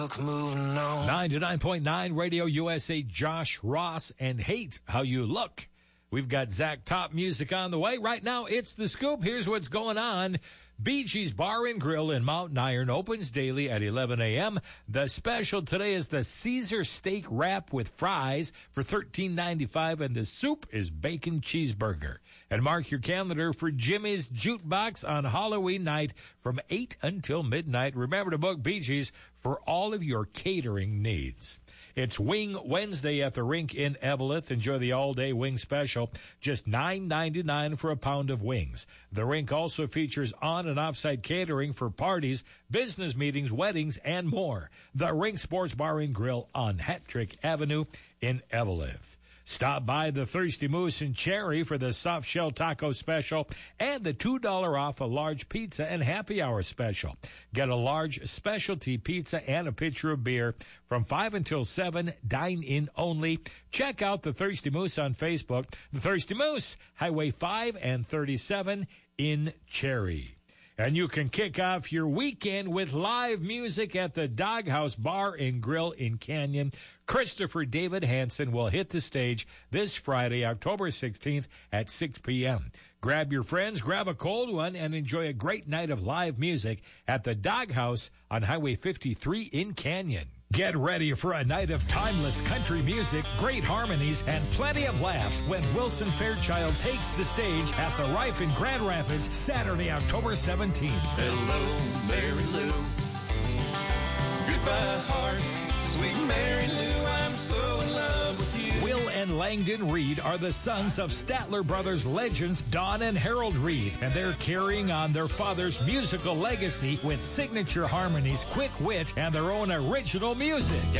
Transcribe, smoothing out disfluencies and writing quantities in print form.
Moving on. 99.9 Radio USA, Josh Ross, and Hate How You Look. We've got Zach Top music on the way. Right now, it's The Scoop. Here's what's going on. Bee Gees Bar and Grill in Mountain Iron opens daily at 11 a.m. The special today is the Caesar steak wrap with fries for $13.95, and the soup is bacon cheeseburger. And mark your calendar for Jimmy's Jukebox on Halloween night from 8 until midnight. Remember to book Bee Gees for all of your catering needs. It's Wing Wednesday at the rink in Eveleth. Enjoy the all-day wing special, just $9.99 for a pound of wings. The rink also features on- and off-site catering for parties, business meetings, weddings, and more. The Rink Sports Bar and Grill on Hattrick Avenue in Eveleth. Stop by the Thirsty Moose in Cherry for the soft shell taco special and the $2 off a large pizza and happy hour special. Get a large specialty pizza and a pitcher of beer from 5 until 7, dine in only. Check out the Thirsty Moose on Facebook. The Thirsty Moose, Highway 5 and 37 in Cherry. And you can kick off your weekend with live music at the Doghouse Bar and Grill in Canyon. Christopher David Hansen will hit the stage this Friday, October 16th at 6 p.m. Grab your friends, grab a cold one, and enjoy a great night of live music at the Doghouse on Highway 53 in Canyon. Get ready for a night of timeless country music, great harmonies, and plenty of laughs when Wilson Fairchild takes the stage at the Rife in Grand Rapids, Saturday, October 17th. Hello, Mary Lou. Goodbye, heart. Sweet Mary Lou, I'm so in love with you. Will and Langdon Reed are the sons of Statler Brothers legends Don and Harold Reed, and they're carrying on their father's musical legacy with signature harmonies, quick wit, and their own original music.